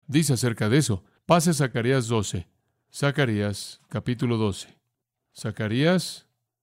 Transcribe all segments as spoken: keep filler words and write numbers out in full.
dice acerca de eso. Pase a Zacarías doce. Zacarías, capítulo doce. Zacarías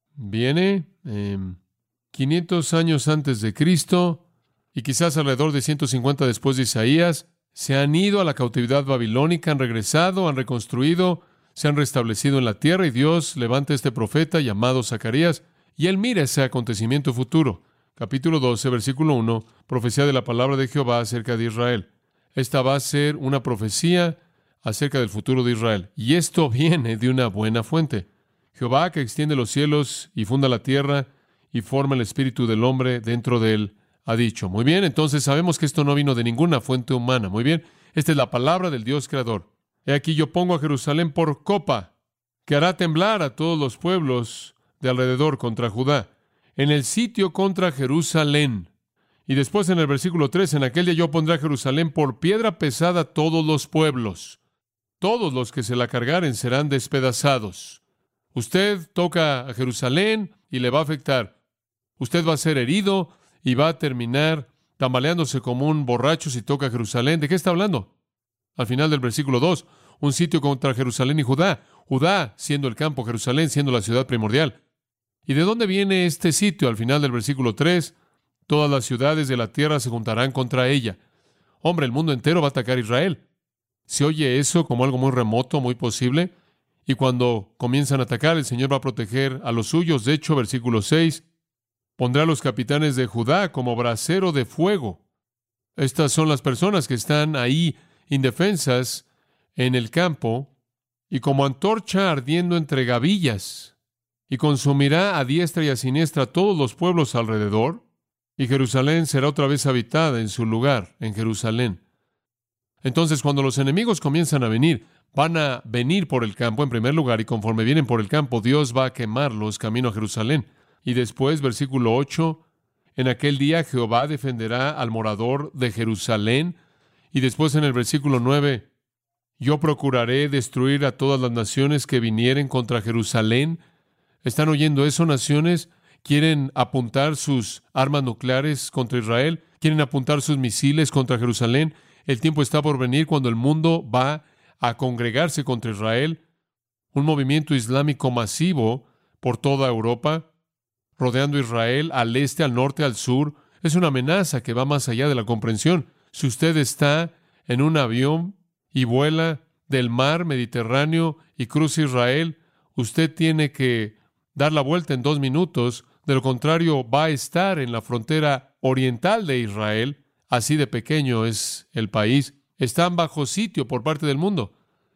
viene eh, quinientos años antes de Cristo y quizás alrededor de ciento cincuenta después de Isaías. Se han ido a la cautividad babilónica, han regresado, han reconstruido, se han restablecido en la tierra y Dios levanta a este profeta llamado Zacarías y él mira ese acontecimiento futuro. Capítulo doce, versículo uno, profecía de la palabra de Jehová acerca de Israel. Esta va a ser una profecía acerca del futuro de Israel. Y esto viene de una buena fuente. Jehová, que extiende los cielos y funda la tierra y forma el espíritu del hombre dentro de él, ha dicho. Muy bien, entonces sabemos que esto no vino de ninguna fuente humana. Muy bien, esta es la palabra del Dios creador. He aquí yo pongo a Jerusalén por copa, que hará temblar a todos los pueblos de alrededor contra Judá, en el sitio contra Jerusalén. Y después en el versículo tres, en aquel día yo pondré a Jerusalén por piedra pesada a todos los pueblos. Todos los que se la cargaren serán despedazados. Usted toca a Jerusalén y le va a afectar. Usted va a ser herido y va a terminar tambaleándose como un borracho si toca a Jerusalén. ¿De qué está hablando? Al final del versículo dos, un sitio contra Jerusalén y Judá. Judá siendo el campo, Jerusalén siendo la ciudad primordial. ¿Y de dónde viene este sitio? Al final del versículo tres, todas las ciudades de la tierra se juntarán contra ella. Hombre, el mundo entero va a atacar a Israel. ¿Se oye eso como algo muy remoto, muy posible? Y cuando comienzan a atacar, el Señor va a proteger a los suyos. De hecho, versículo seis, pondrá a los capitanes de Judá como brasero de fuego. Estas son las personas que están ahí indefensas en el campo y como antorcha ardiendo entre gavillas. Y consumirá a diestra y a siniestra a todos los pueblos alrededor, y Jerusalén será otra vez habitada en su lugar, en Jerusalén. Entonces, cuando los enemigos comienzan a venir, van a venir por el campo en primer lugar, y conforme vienen por el campo, Dios va a quemarlos camino a Jerusalén. Y después, versículo ocho, en aquel día Jehová defenderá al morador de Jerusalén. Y después en el versículo nueve, yo procuraré destruir a todas las naciones que vinieren contra Jerusalén. ¿Están oyendo eso, naciones? ¿Quieren apuntar sus armas nucleares contra Israel? ¿Quieren apuntar sus misiles contra Jerusalén? El tiempo está por venir cuando el mundo va a congregarse contra Israel. Un movimiento islámico masivo por toda Europa, rodeando Israel al este, al norte, al sur. Es una amenaza que va más allá de la comprensión. Si usted está en un avión y vuela del mar Mediterráneo y cruza Israel, usted tiene que dar la vuelta en dos minutos. De lo contrario, va a estar en la frontera oriental de Israel. Así de pequeño es el país. Están bajo sitio por parte del mundo.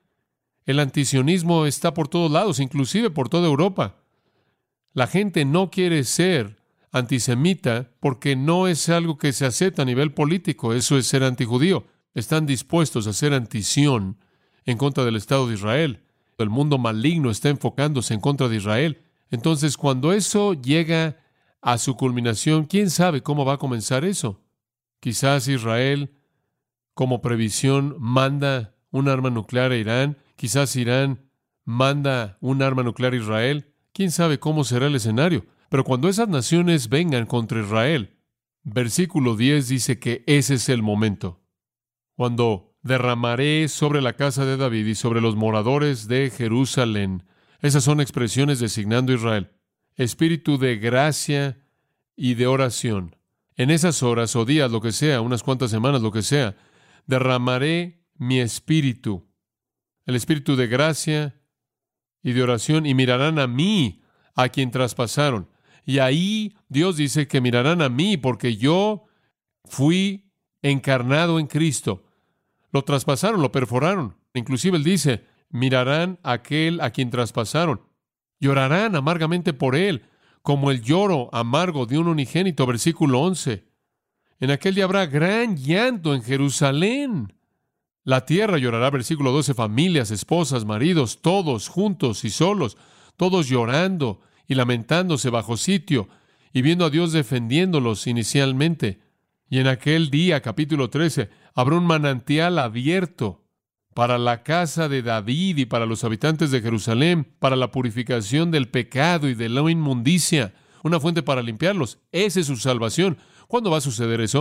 El antisionismo está por todos lados, inclusive por toda Europa. La gente no quiere ser antisemita porque no es algo que se acepta a nivel político. Eso es ser antijudío. Están dispuestos a ser antisión en contra del Estado de Israel. El mundo maligno está enfocándose en contra de Israel. Entonces, cuando eso llega a su culminación, ¿quién sabe cómo va a comenzar eso? Quizás Israel, como previsión, manda un arma nuclear a Irán. Quizás Irán manda un arma nuclear a Israel. ¿Quién sabe cómo será el escenario? Pero cuando esas naciones vengan contra Israel, versículo diez dice que ese es el momento. Cuando derramaré sobre la casa de David y sobre los moradores de Jerusalén. Esas son expresiones designando a Israel. Espíritu de gracia y de oración. En esas horas o días, lo que sea, unas cuantas semanas, lo que sea, derramaré mi espíritu. El espíritu de gracia y de oración, y mirarán a mí, a quien traspasaron. Y ahí Dios dice que mirarán a mí, porque yo fui encarnado en Cristo. Lo traspasaron, lo perforaron. Inclusive Él dice, mirarán a aquel a quien traspasaron. Llorarán amargamente por él, como el lloro amargo de un unigénito. Versículo once. En aquel día habrá gran llanto en Jerusalén. La tierra llorará. Versículo doce. Familias, esposas, maridos, todos juntos y solos, todos llorando y lamentándose bajo sitio y viendo a Dios defendiéndolos inicialmente. Y en aquel día, capítulo trece, habrá un manantial abierto para la casa de David y para los habitantes de Jerusalén, para la purificación del pecado y de la inmundicia, una fuente para limpiarlos. Esa es su salvación. ¿Cuándo va a suceder eso?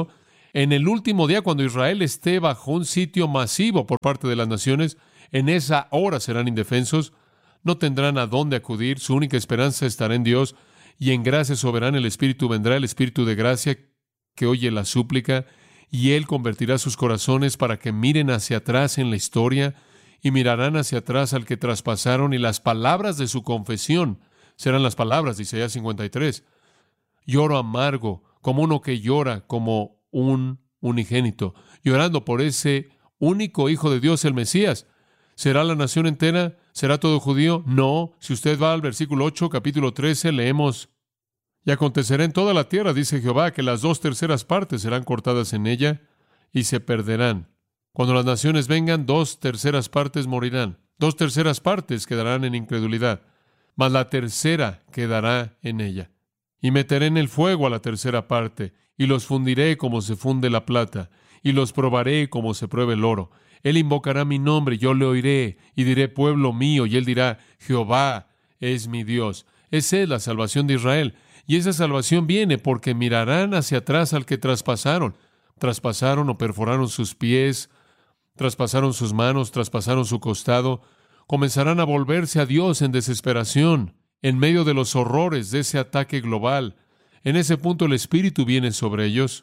En el último día, cuando Israel esté bajo un sitio masivo por parte de las naciones, en esa hora serán indefensos, no tendrán a dónde acudir, su única esperanza estará en Dios, y en gracia soberana el Espíritu vendrá, el Espíritu de gracia que oye la súplica, y Él convertirá sus corazones para que miren hacia atrás en la historia, y mirarán hacia atrás al que traspasaron, y las palabras de su confesión serán las palabras de Isaías cincuenta y tres. Lloro amargo, como uno que llora, como un unigénito, llorando por ese único Hijo de Dios, el Mesías. ¿Será la nación entera? ¿Será todo judío? No. Si usted va al versículo ocho, capítulo trece, leemos: y acontecerá en toda la tierra, dice Jehová, que las dos terceras partes serán cortadas en ella y se perderán. Cuando las naciones vengan, dos terceras partes morirán. Dos terceras partes quedarán en incredulidad, mas la tercera quedará en ella. Y meteré en el fuego a la tercera parte, y los fundiré como se funde la plata, y los probaré como se prueba el oro. Él invocará mi nombre, yo le oiré, y diré: pueblo mío, y él dirá: Jehová es mi Dios. Esa es la salvación de Israel, y esa salvación viene porque mirarán hacia atrás al que traspasaron. Traspasaron o perforaron sus pies, traspasaron sus manos, traspasaron su costado. Comenzarán a volverse a Dios en desesperación, en medio de los horrores de ese ataque global. En ese punto el Espíritu viene sobre ellos,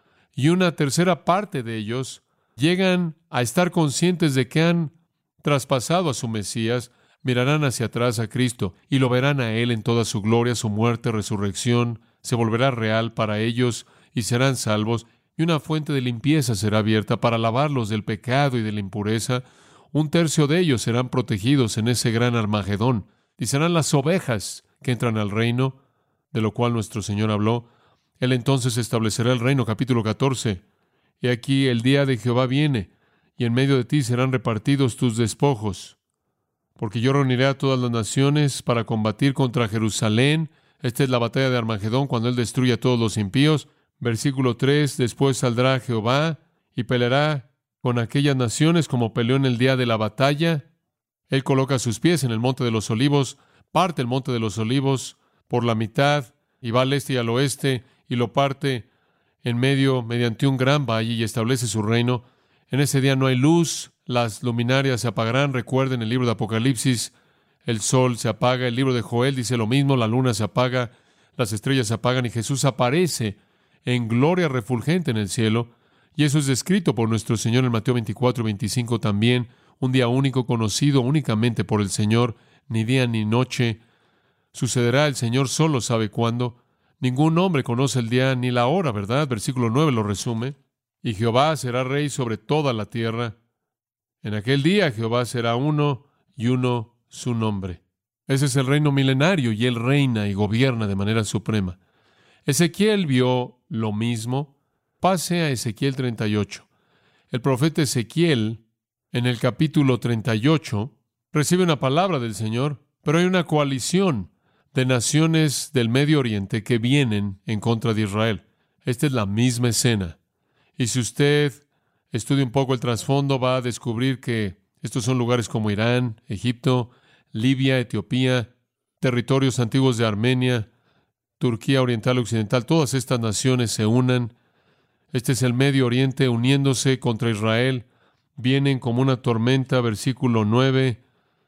y una tercera parte de ellos llegan a estar conscientes de que han traspasado a su Mesías, mirarán hacia atrás a Cristo y lo verán a Él en toda su gloria, su muerte, resurrección, se volverá real para ellos y serán salvos, y una fuente de limpieza será abierta para lavarlos del pecado y de la impureza. Un tercio de ellos serán protegidos en ese gran Armagedón, y serán las ovejas que entran al reino, de lo cual nuestro Señor habló. Él entonces establecerá el reino, capítulo catorce. Y aquí el día de Jehová viene, y en medio de ti serán repartidos tus despojos, porque yo reuniré a todas las naciones para combatir contra Jerusalén. Esta es la batalla de Armagedón, cuando Él destruye a todos los impíos. Versículo tres, después saldrá Jehová y peleará con aquellas naciones como peleó en el día de la batalla. Él coloca sus pies en el monte de los olivos, parte el monte de los olivos por la mitad, y va al este y al oeste, y lo parte en medio mediante un gran valle, y establece su reino. En ese día no hay luz, las luminarias se apagarán. Recuerden el libro de Apocalipsis, el sol se apaga. El libro de Joel dice lo mismo, la luna se apaga, las estrellas se apagan, y Jesús aparece en gloria refulgente en el cielo. Y eso es descrito por nuestro Señor en Mateo veinticuatro, veinticinco también. Un día único, conocido únicamente por el Señor, ni día ni noche. Sucederá, el Señor solo sabe cuándo. Ningún hombre conoce el día ni la hora, ¿verdad? Versículo nueve lo resume. Y Jehová será rey sobre toda la tierra. En aquel día Jehová será uno, y uno su nombre. Ese es el reino milenario, y Él reina y gobierna de manera suprema. Ezequiel vio lo mismo. Pase a Ezequiel treinta y ocho. El profeta Ezequiel, en el capítulo treinta y ocho, recibe una palabra del Señor, pero hay una coalición de naciones del Medio Oriente que vienen en contra de Israel. Esta es la misma escena. Y si usted estudia un poco el trasfondo, va a descubrir que estos son lugares como Irán, Egipto, Libia, Etiopía, territorios antiguos de Armenia, Turquía Oriental y Occidental. Todas estas naciones se unan. Este es el Medio Oriente uniéndose contra Israel. Vienen como una tormenta, versículo nueve.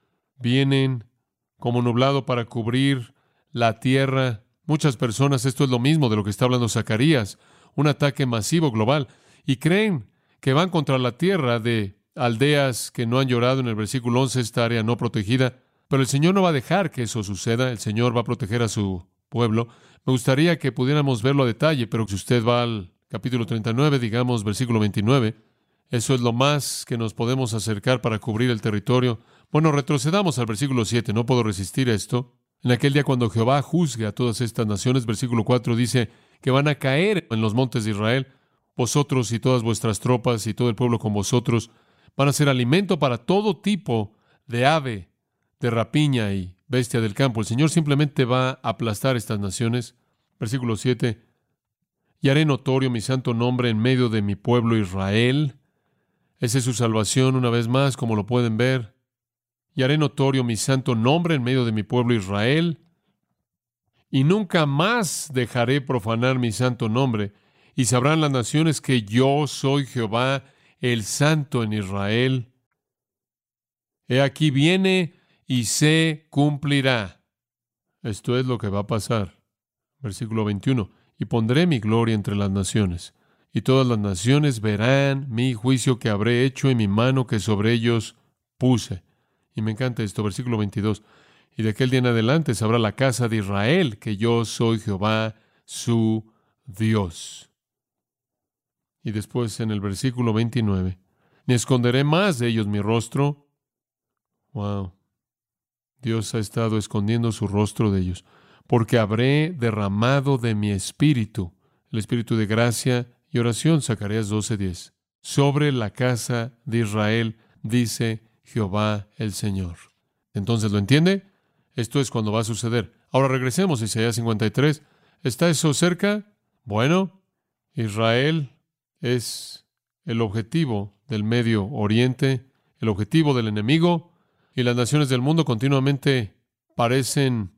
Vienen como nublado para cubrir la tierra. Muchas personas, esto es lo mismo de lo que está hablando Zacarías, un ataque masivo global, y creen que van contra la tierra de aldeas que no han llorado. En el versículo once, esta área no protegida. Pero el Señor no va a dejar que eso suceda. El Señor va a proteger a su pueblo. Me gustaría que pudiéramos verlo a detalle, pero si usted va al capítulo treinta y nueve, digamos, versículo veintinueve, eso es lo más que nos podemos acercar para cubrir el territorio. Bueno, retrocedamos al versículo siete. No puedo resistir esto. En aquel día cuando Jehová juzgue a todas estas naciones, versículo cuatro dice que van a caer en los montes de Israel. Vosotros y todas vuestras tropas y todo el pueblo con vosotros van a ser alimento para todo tipo de ave, de rapiña y bestia del campo. El Señor simplemente va a aplastar estas naciones. Versículo siete. Y haré notorio mi santo nombre en medio de mi pueblo Israel. Esa es su salvación, una vez más, como lo pueden ver. Y haré notorio mi santo nombre en medio de mi pueblo Israel. Y nunca más dejaré profanar mi santo nombre. y sabrán las naciones que yo soy Jehová, el Santo en Israel. He aquí viene y se cumplirá. Esto es lo que va a pasar. Versículo veintiuno. Y pondré mi gloria entre las naciones, y todas las naciones verán mi juicio que habré hecho en mi mano que sobre ellos puse. Y me encanta esto, versículo veintidós. Y de aquel día en adelante sabrá la casa de Israel que yo soy Jehová, su Dios. Y después en el versículo veintinueve. Ni esconderé más de ellos mi rostro. Wow. Dios ha estado escondiendo su rostro de ellos. Porque habré derramado de mi espíritu, el espíritu de gracia y oración, Zacarías doce diez, sobre la casa de Israel, dice Jehová el Señor. Entonces, ¿lo entiende? Esto es cuando va a suceder. Ahora regresemos a Isaías cincuenta y tres. ¿Está eso cerca? Bueno, Israel es el objetivo del Medio Oriente, el objetivo del enemigo, y las naciones del mundo continuamente parecen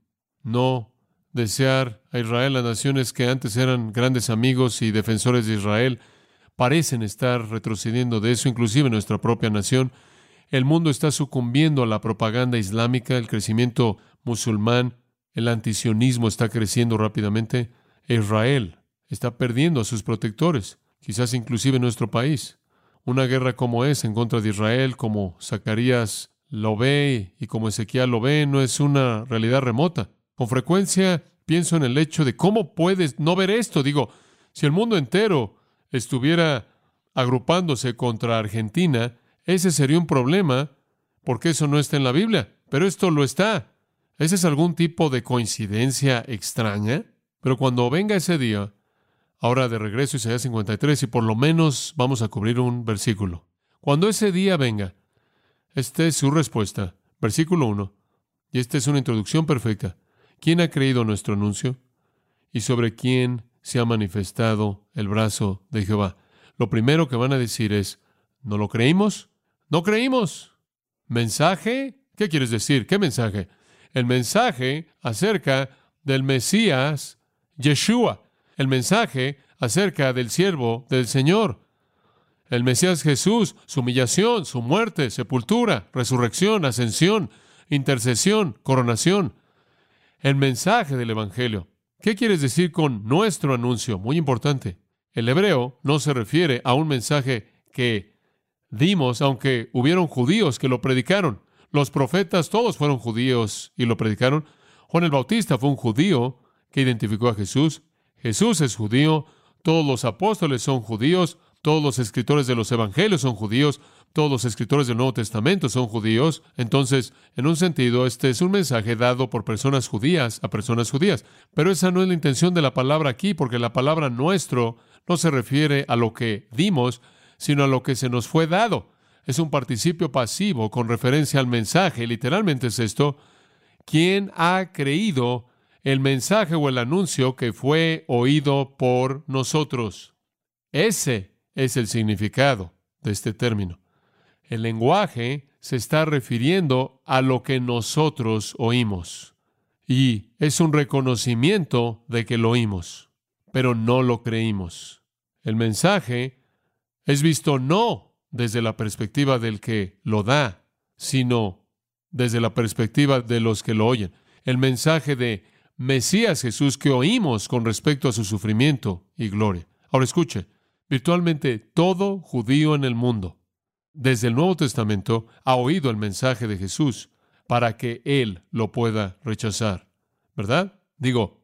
no desear a Israel. Las naciones que antes eran grandes amigos y defensores de Israel parecen estar retrocediendo de eso, inclusive nuestra propia nación. El mundo está sucumbiendo a la propaganda islámica, el crecimiento musulmán, el antisionismo está creciendo rápidamente. Israel está perdiendo a sus protectores, quizás inclusive en nuestro país. Una guerra como esa en contra de Israel, como Zacarías lo ve y como Ezequiel lo ve, no es una realidad remota. Con frecuencia pienso en el hecho de cómo puedes no ver esto. Digo, si el mundo entero estuviera agrupándose contra Argentina, ese sería un problema, porque eso no está en la Biblia. Pero esto lo está. ¿Esa es algún tipo de coincidencia extraña? Pero cuando venga ese día, ahora de regreso a Isaías cincuenta y tres, y por lo menos vamos a cubrir un versículo. Cuando ese día venga, esta es su respuesta. Versículo uno. Y esta es una introducción perfecta. ¿Quién ha creído nuestro anuncio? ¿Y sobre quién se ha manifestado el brazo de Jehová? Lo primero que van a decir es, ¿no lo creímos? ¡No creímos! ¿Mensaje? ¿Qué quieres decir? ¿Qué mensaje? El mensaje acerca del Mesías, Yeshua. El mensaje acerca del siervo del Señor. El Mesías Jesús, su humillación, su muerte, sepultura, resurrección, ascensión, intercesión, coronación. El mensaje del Evangelio. ¿Qué quieres decir con nuestro anuncio? Muy importante. El hebreo no se refiere a un mensaje que dimos, aunque hubieron judíos que lo predicaron. Los profetas todos fueron judíos y lo predicaron. Juan el Bautista fue un judío que identificó a Jesús. Jesús es judío. Todos los apóstoles son judíos. Todos los escritores de los evangelios son judíos. Todos los escritores del Nuevo Testamento son judíos. Entonces, en un sentido, este es un mensaje dado por personas judías a personas judías. Pero esa no es la intención de la palabra aquí, porque la palabra nuestro no se refiere a lo que dimos, sino a lo que se nos fue dado. Es un participio pasivo con referencia al mensaje. Literalmente es esto. ¿Quién ha creído el mensaje o el anuncio que fue oído por nosotros? Ese es el significado de este término. El lenguaje se está refiriendo a lo que nosotros oímos. Y es un reconocimiento de que lo oímos, pero no lo creímos. El mensaje es visto no desde la perspectiva del que lo da, sino desde la perspectiva de los que lo oyen. El mensaje de Mesías Jesús que oímos con respecto a su sufrimiento y gloria. Ahora escuche, virtualmente todo judío en el mundo, desde el Nuevo Testamento, ha oído el mensaje de Jesús para que él lo pueda rechazar, ¿verdad? Digo,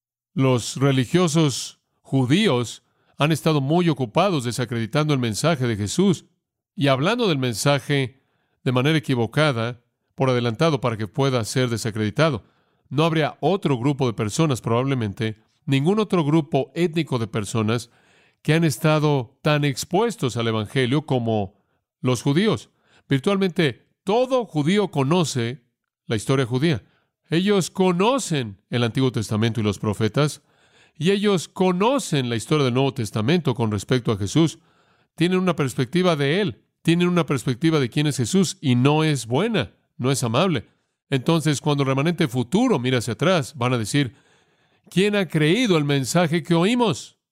los religiosos judíos han estado muy ocupados desacreditando el mensaje de Jesús y hablando del mensaje de manera equivocada, por adelantado para que pueda ser desacreditado. No habría otro grupo de personas, probablemente, ningún otro grupo étnico de personas que han estado tan expuestos al Evangelio como los judíos. Virtualmente todo judío conoce la historia judía. Ellos conocen el Antiguo Testamento y los profetas, y ellos conocen la historia del Nuevo Testamento con respecto a Jesús. Tienen una perspectiva de Él, tienen una perspectiva de quién es Jesús, y no es buena, no es amable. Entonces, cuando el remanente futuro mira hacia atrás, van a decir, ¿quién ha creído el mensaje que oímos?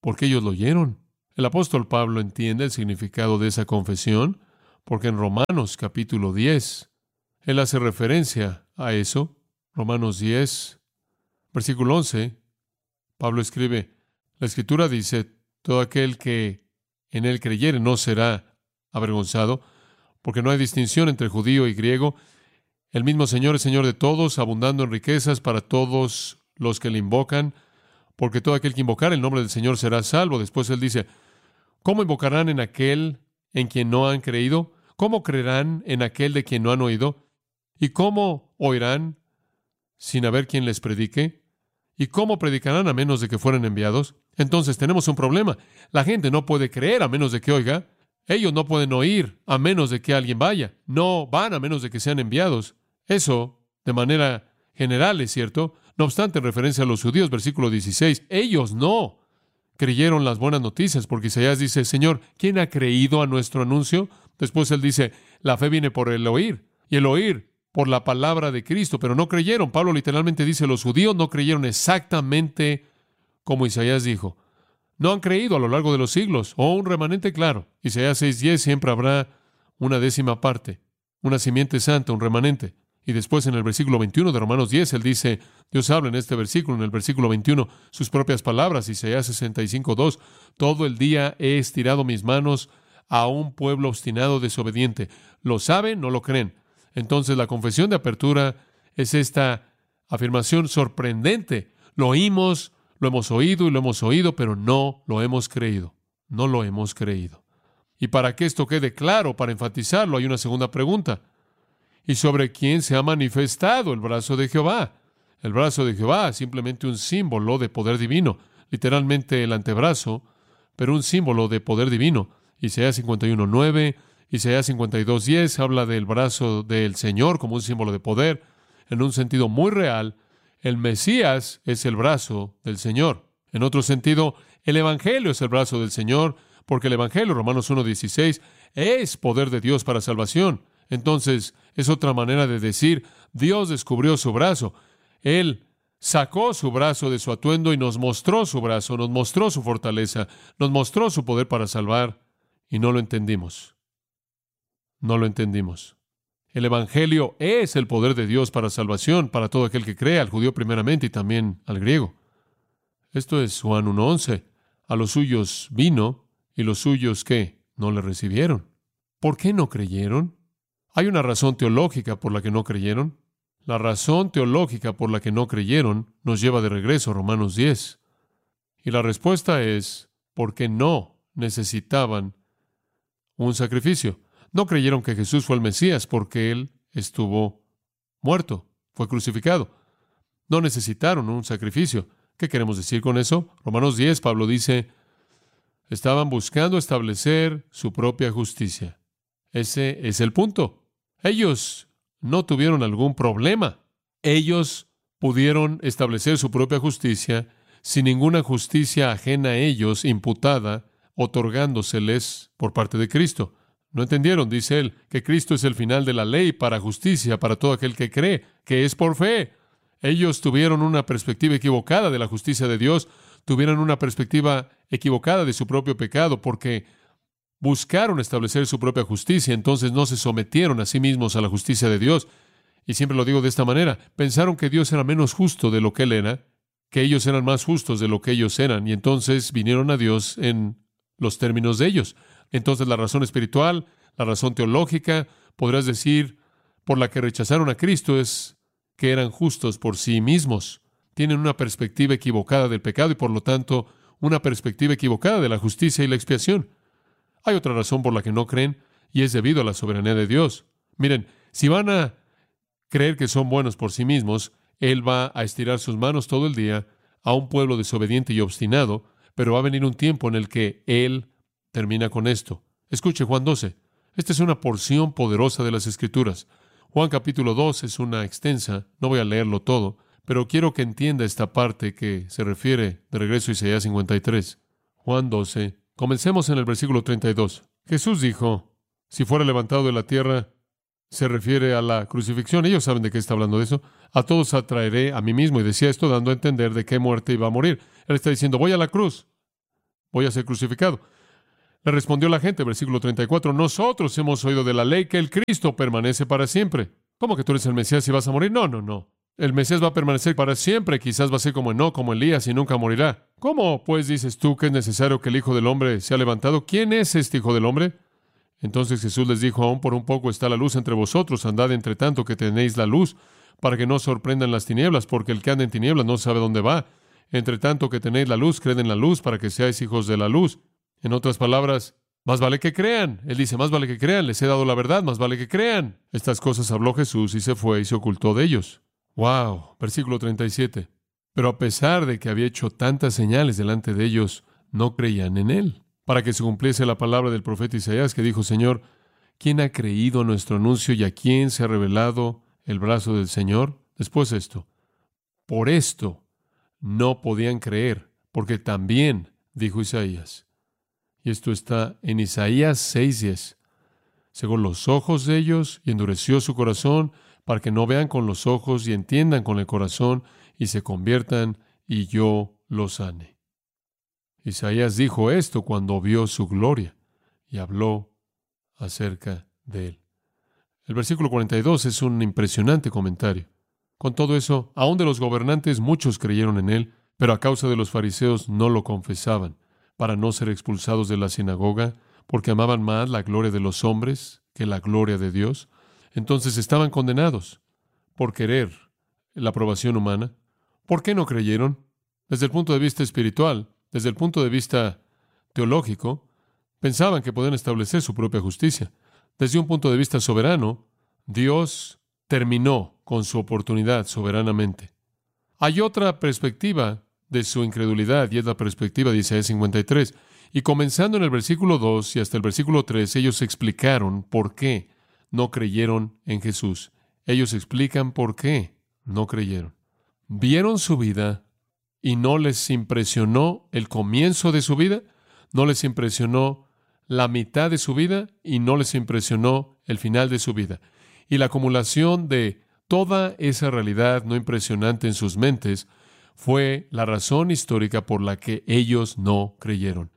porque ellos lo oyeron. El apóstol Pablo entiende el significado de esa confesión, porque en Romanos capítulo diez, él hace referencia a eso. Romanos diez, versículo once, Pablo escribe, la Escritura dice, todo aquel que en él creyere no será avergonzado, porque no hay distinción entre judío y griego. El mismo Señor es Señor de todos, abundando en riquezas para todos los que le invocan, porque todo aquel que invocar el nombre del Señor será salvo. Después él dice, ¿cómo invocarán en aquel en quien no han creído? ¿Cómo creerán en aquel de quien no han oído? ¿Y cómo oirán sin haber quien les predique? ¿Y cómo predicarán a menos de que fueran enviados? Entonces tenemos un problema. La gente no puede creer a menos de que oiga. Ellos no pueden oír a menos de que alguien vaya. No van a menos de que sean enviados. Eso, de manera general, es cierto. No obstante, en referencia a los judíos, versículo dieciséis, ellos no creyeron las buenas noticias, porque Isaías dice, Señor, ¿quién ha creído a nuestro anuncio? Después él dice, la fe viene por el oír, y el oír por la palabra de Cristo, pero no creyeron. Pablo literalmente dice, los judíos no creyeron exactamente como Isaías dijo. No han creído a lo largo de los siglos, o un remanente claro. Isaías seis diez, siempre habrá una décima parte, una simiente santa, un remanente. Y después en el versículo veintiuno de Romanos diez, él dice, Dios habla en este versículo, en el versículo veintiuno, sus propias palabras, Isaías sesenta y cinco dos, todo el día he estirado mis manos a un pueblo obstinado, desobediente. Lo saben, no lo creen. Entonces la confesión de apertura es esta afirmación sorprendente. Lo oímos, lo hemos oído y lo hemos oído, pero no lo hemos creído. No lo hemos creído. Y para que esto quede claro, para enfatizarlo, hay una segunda pregunta. ¿Y sobre quién se ha manifestado el brazo de Jehová? El brazo de Jehová es simplemente un símbolo de poder divino. Literalmente el antebrazo, pero un símbolo de poder divino. Isaías cincuenta y uno nueve, Isaías cincuenta y dos diez habla del brazo del Señor como un símbolo de poder. En un sentido muy real, el Mesías es el brazo del Señor. En otro sentido, el Evangelio es el brazo del Señor, porque el Evangelio, Romanos uno dieciséis, es poder de Dios para salvación. Entonces, es otra manera de decir, Dios descubrió su brazo. Él sacó su brazo de su atuendo y nos mostró su brazo, nos mostró su fortaleza, nos mostró su poder para salvar, y no lo entendimos. No lo entendimos. El Evangelio es el poder de Dios para salvación, para todo aquel que cree, al judío primeramente y también al griego. Esto es Juan uno once. A los suyos vino, y los suyos, ¿qué? No le recibieron. ¿Por qué no creyeron? Hay una razón teológica por la que no creyeron. La razón teológica por la que no creyeron nos lleva de regreso a Romanos diez. Y la respuesta es porque no necesitaban un sacrificio. No creyeron que Jesús fue el Mesías porque Él estuvo muerto, fue crucificado. No necesitaron un sacrificio. ¿Qué queremos decir con eso? Romanos diez, Pablo dice, estaban buscando establecer su propia justicia. Ese es el punto. Ellos no tuvieron algún problema. Ellos pudieron establecer su propia justicia sin ninguna justicia ajena a ellos imputada, otorgándoseles por parte de Cristo. No entendieron, dice él, que Cristo es el final de la ley para justicia para todo aquel que cree, que es por fe. Ellos tuvieron una perspectiva equivocada de la justicia de Dios, tuvieron una perspectiva equivocada de su propio pecado, porque buscaron establecer su propia justicia, entonces no se sometieron a sí mismos a la justicia de Dios. Y siempre lo digo de esta manera, pensaron que Dios era menos justo de lo que Él era, que ellos eran más justos de lo que ellos eran, y entonces vinieron a Dios en los términos de ellos. Entonces la razón espiritual, la razón teológica, podrás decir, por la que rechazaron a Cristo es que eran justos por sí mismos. Tienen una perspectiva equivocada del pecado y por lo tanto una perspectiva equivocada de la justicia y la expiación. Hay otra razón por la que no creen y es debido a la soberanía de Dios. Miren, si van a creer que son buenos por sí mismos, Él va a estirar sus manos todo el día a un pueblo desobediente y obstinado, pero va a venir un tiempo en el que Él termina con esto. Escuche Juan doce. Esta es una porción poderosa de las Escrituras. Juan capítulo dos es una extensa, no voy a leerlo todo, pero quiero que entienda esta parte que se refiere de regreso a Isaías cincuenta y tres. Juan doce. Comencemos en el versículo treinta y dos. Jesús dijo, si fuera levantado de la tierra, se refiere a la crucifixión. Ellos saben de qué está hablando de eso. A todos atraeré a mí mismo. Y decía esto dando a entender de qué muerte iba a morir. Él está diciendo, voy a la cruz. voy a ser crucificado. Le respondió la gente, versículo treinta y cuatro, nosotros hemos oído de la ley que el Cristo permanece para siempre. ¿Cómo que tú eres el Mesías y vas a morir? No, no, no. El Mesías va a permanecer para siempre, quizás va a ser como Enoc, como Elías, y nunca morirá. ¿Cómo, pues, dices tú que es necesario que el Hijo del Hombre sea levantado? ¿Quién es este Hijo del Hombre? Entonces Jesús les dijo, aún por un poco está la luz entre vosotros, andad entre tanto que tenéis la luz, para que no sorprendan las tinieblas, porque el que anda en tinieblas no sabe dónde va. Entre tanto que tenéis la luz, creed en la luz, para que seáis hijos de la luz. En otras palabras, más vale que crean. Él dice, más vale que crean, les he dado la verdad, más vale que crean. Estas cosas habló Jesús y se fue y se ocultó de ellos. ¡Wow! Versículo treinta y siete. Pero a pesar de que había hecho tantas señales delante de ellos, no creían en él. Para que se cumpliese la palabra del profeta Isaías, que dijo, Señor, ¿quién ha creído a nuestro anuncio y a quién se ha revelado el brazo del Señor? Después esto. Por esto no podían creer, porque también, dijo Isaías, y esto está en Isaías seis diez. Cegó los ojos de ellos y endureció su corazón para que no vean con los ojos y entiendan con el corazón y se conviertan y yo los sane. Isaías dijo esto cuando vio su gloria y habló acerca de él. El versículo cuarenta y dos es un impresionante comentario. Con todo eso, aun de los gobernantes muchos creyeron en él, pero a causa de los fariseos no lo confesaban, para no ser expulsados de la sinagoga, porque amaban más la gloria de los hombres que la gloria de Dios. Entonces estaban condenados por querer la aprobación humana. ¿Por qué no creyeron? Desde el punto de vista espiritual, desde el punto de vista teológico, pensaban que podían establecer su propia justicia. Desde un punto de vista soberano, Dios terminó con su oportunidad soberanamente. Hay otra perspectiva de su incredulidad, y es la perspectiva de Isaías cincuenta y tres. Y comenzando en el versículo dos y hasta el versículo tres, ellos explicaron por qué no creyeron en Jesús. Ellos explican por qué no creyeron. Vieron su vida y no les impresionó el comienzo de su vida, no les impresionó la mitad de su vida y no les impresionó el final de su vida. Y la acumulación de toda esa realidad no impresionante en sus mentes fue la razón histórica por la que ellos no creyeron.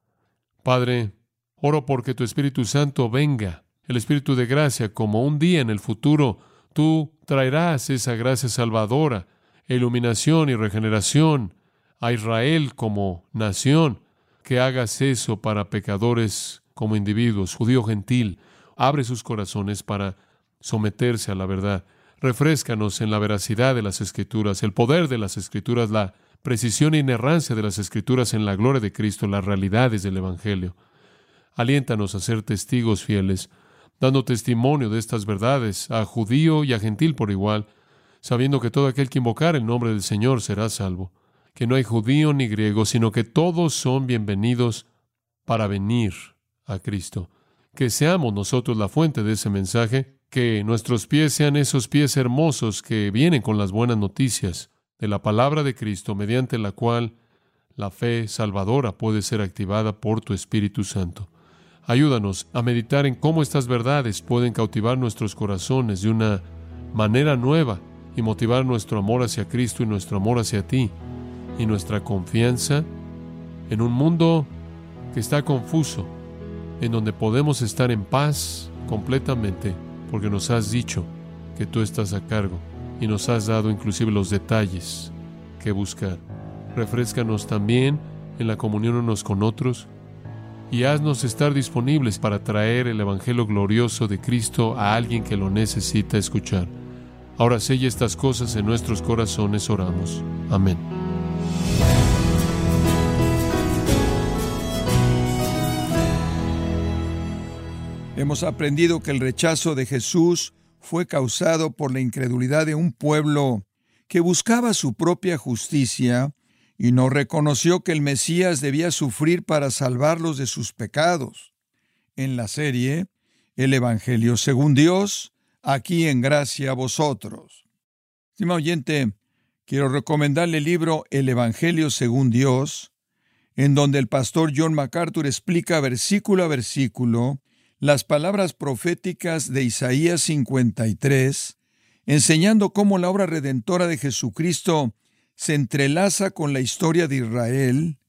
Padre, oro porque tu Espíritu Santo venga, el Espíritu de gracia, como un día en el futuro tú traerás esa gracia salvadora, iluminación y regeneración a Israel como nación, que hagas eso para pecadores como individuos, judío gentil. Abre sus corazones para someterse a la verdad. Refréscanos en la veracidad de las Escrituras, el poder de las Escrituras, la precisión e inerrancia de las Escrituras en la gloria de Cristo, las realidades del Evangelio. Aliéntanos a ser testigos fieles, dando testimonio de estas verdades a judío y a gentil por igual, sabiendo que todo aquel que invocar el nombre del Señor será salvo, que no hay judío ni griego, sino que todos son bienvenidos para venir a Cristo. Que seamos nosotros la fuente de ese mensaje, que nuestros pies sean esos pies hermosos que vienen con las buenas noticias de la palabra de Cristo, mediante la cual la fe salvadora puede ser activada por tu Espíritu Santo. Ayúdanos a meditar en cómo estas verdades pueden cautivar nuestros corazones de una manera nueva y motivar nuestro amor hacia Cristo y nuestro amor hacia ti y nuestra confianza en un mundo que está confuso, en donde podemos estar en paz completamente, porque nos has dicho que tú estás a cargo y nos has dado inclusive los detalles que buscar. Refréscanos también en la comunión unos con otros y haznos estar disponibles para traer el Evangelio glorioso de Cristo a alguien que lo necesita escuchar. Ahora sella estas cosas en nuestros corazones, oramos. Amén. Hemos aprendido que el rechazo de Jesús fue causado por la incredulidad de un pueblo que buscaba su propia justicia y no reconoció que el Mesías debía sufrir para salvarlos de sus pecados. En la serie El Evangelio según Dios, aquí en Gracia a Vosotros. Estimado oyente, quiero recomendarle el libro El Evangelio según Dios, en donde el pastor John MacArthur explica versículo a versículo las palabras proféticas de Isaías cincuenta y tres, enseñando cómo la obra redentora de Jesucristo se entrelaza con la historia de Israel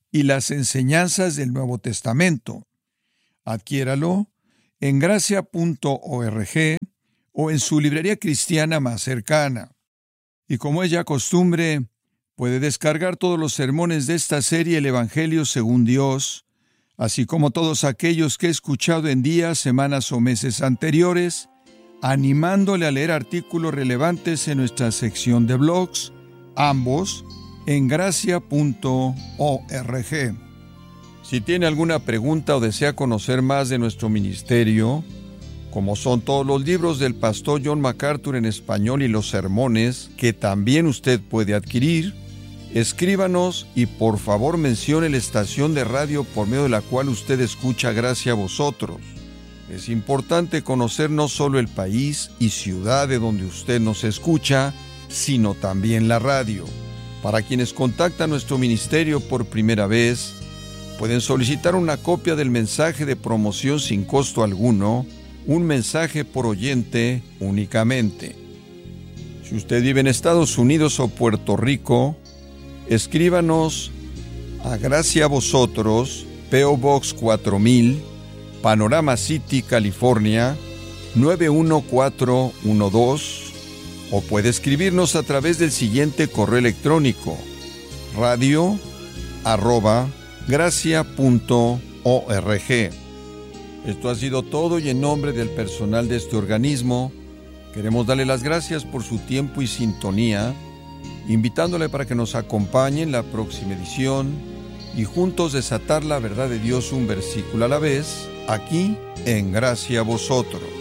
y las enseñanzas del Nuevo Testamento. Adquiéralo en gracia punto org o en su librería cristiana más cercana. Y como es ya costumbre, puede descargar todos los sermones de esta serie El Evangelio según Dios, así como todos aquellos que he escuchado en días, semanas o meses anteriores, animándole a leer artículos relevantes en nuestra sección de blogs, ambos en gracia punto org. Si tiene alguna pregunta o desea conocer más de nuestro ministerio, como son todos los libros del pastor John MacArthur en español y los sermones que también usted puede adquirir, escríbanos y por favor mencione la estación de radio por medio de la cual usted escucha Gracia a Vosotros. Es importante conocer no solo el país y ciudad de donde usted nos escucha, sino también la radio. Para quienes contactan nuestro ministerio por primera vez, pueden solicitar una copia del mensaje de promoción sin costo alguno, un mensaje por oyente únicamente. Si usted vive en Estados Unidos o Puerto Rico, escríbanos a Gracia a Vosotros, P O Box cuatro mil, Panorama City, California, nueve uno cuatro uno dos, o puede escribirnos a través del siguiente correo electrónico, radio arroba gracia punto org. Esto ha sido todo y en nombre del personal de este organismo, queremos darle las gracias por su tiempo y sintonía, invitándole para que nos acompañe en la próxima edición y juntos desatar la verdad de Dios un versículo a la vez, aquí en Gracia a Vosotros.